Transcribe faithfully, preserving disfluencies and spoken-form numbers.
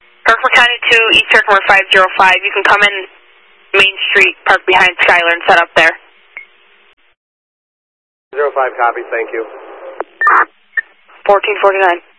Kirkland County two, East Circular five zero five. You can come in Main Street, park behind Skylar and set up there. zero five, copy, thank you. fourteen forty-nine.